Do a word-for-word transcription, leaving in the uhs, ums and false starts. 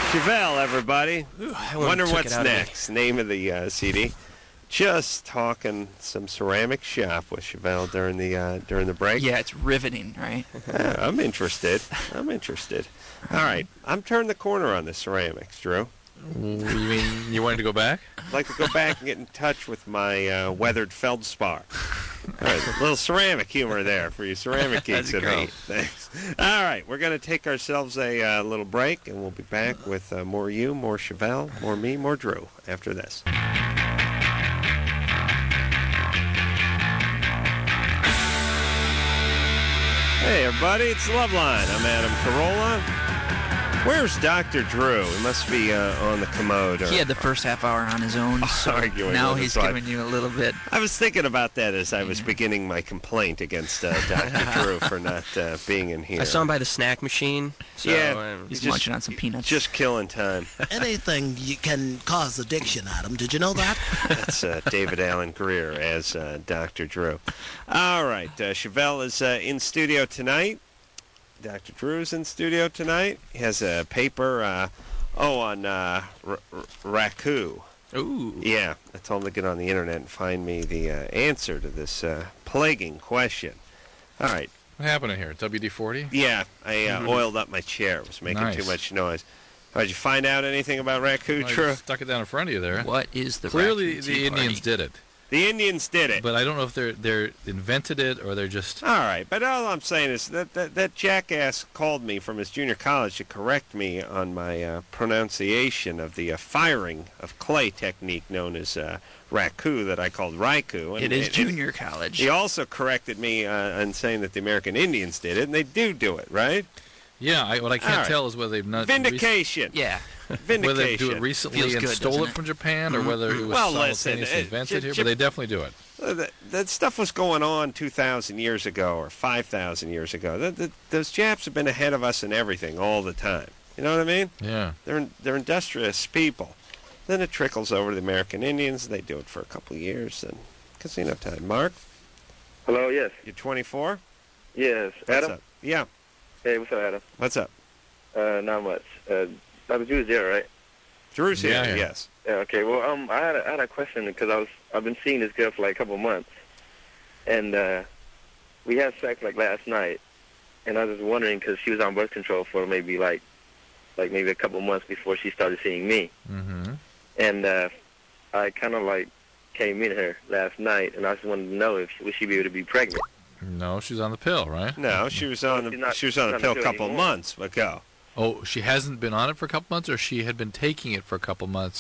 Chevelle, everybody. Ooh, I Wonder took what's it out of me. next. Name of the uh, C D. Just talking some ceramic shop with Chevelle during the uh, during the break. Yeah, it's riveting, right? Uh, I'm interested. I'm interested. All right, I'm turning the corner on the ceramics, Drew. You mean you wanted to go back? I'd like to go back and get in touch with my uh, weathered feldspar. All right, a little ceramic humor there for you ceramic geeks at That's home. great. Thanks. All right, we're going to take ourselves a uh, little break, and we'll be back with uh, more you, more Chevelle, more me, more Drew after this. Hey, everybody, it's Loveline. I'm Adam Carolla. Where's Doctor Drew? He must be uh, on the commode. Or, He had the first half hour on his own, so Arguing now with he's his wife. giving you a little bit. I was thinking about that as I was beginning my complaint against uh, Doctor Drew for not uh, being in here. I saw him by the snack machine. So, Yeah. um, He's just- munching on some peanuts. Just killing time. Anything you can cause addiction, Adam. Did you know that? That's uh, David Allen Greer as uh, Doctor Drew. All right, uh, Chevelle is uh, in studio tonight. Doctor Drew's in studio tonight. He has a paper, uh, oh, on uh, R- R- Raku. ooh. Yeah, I told him to get on the internet and find me the uh, answer to this uh, plaguing question. All right. What happened in here? W D forty? Yeah, I uh, oiled up my chair. It was making Nice. too much noise. Oh, did you find out anything about Raku, I Drew? stuck it down in front of you there. What is the Clearly, Raccoon the Tea Indians Party? did it, The Indians did it. but I don't know if they're they're invented it or they're just. All right, but all I'm saying is that that, that jackass called me from his junior college to correct me on my uh, pronunciation of the uh, firing of clay technique known as uh, Raku that I called Raiku. And It is and- junior college. He also corrected me uh, on saying that the American Indians did it, and they do do it, right? Yeah, I, what I can't All right. tell is whether they've not Vindication. Yeah. Vindication. whether they do it recently Feels and good, stole doesn't it it? from Japan, or whether it was Well, listen, simultaneously uh, invented J- here. J- But they definitely do it. Uh, that, that stuff was going on two thousand years ago or five thousand years ago. That, that, those Japs have been ahead of us in everything all the time. You know what I mean? Yeah. They're they're industrious people. Then it trickles over to the American Indians. They do it for a couple of years. And casino time. Mark, Hello, yes. you're twenty-four? Yes. What's Adam? up? Yeah. Hey, what's up, Adam? What's up? Uh, not much. Uh, Doctor Drew's there, right? Drew's here, Yeah, yeah. yes. Yeah, okay. Well, um, I had a, I had a question because I was, I've been seeing this girl for like a couple of months. And, uh, we had sex like last night. And I was just wondering because she was on birth control for maybe like, like maybe a couple of months before she started seeing me. Mm-hmm. And, uh, I kind of like came in her last night and I just wanted to know if, would she be able to be pregnant? No, she's on the pill, right? No, she was on She's the, not- she was on she's the not pill a on the pill couple anymore. months ago. Oh, she hasn't been on it for a couple months, or she had been taking it for a couple months